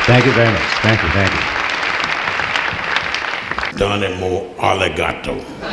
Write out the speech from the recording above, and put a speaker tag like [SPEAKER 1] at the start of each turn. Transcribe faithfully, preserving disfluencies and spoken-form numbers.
[SPEAKER 1] Thank you very much. Thank you, thank you.
[SPEAKER 2] Donnie Moore Alligato.